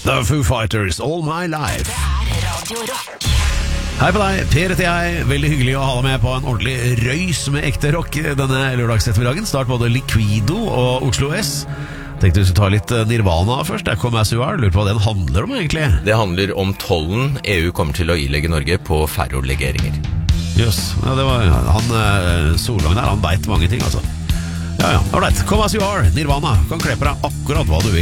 The Foo Fighters, All My Life. Det Radio Rock. Hei på deg, Per heter jeg. Veldig hyggelig å ha deg med på en ordentlig røys med ekte rock denne lørdagsettermiddagen. Start både Liquido og Oslo S. Tenkte vi skulle ta litt Nirvana først. Der kom As You Are. Lurer på hva den handler om egentlig. Det handler om tollen EU kommer til å ilegge Norge på ferrolegeringer. Jøss, ja, det var han Solvang der, han vet mange ting altså. Ja, alright, kom As You Are, Nirvana. Kan kle på deg akkurat hva du vil.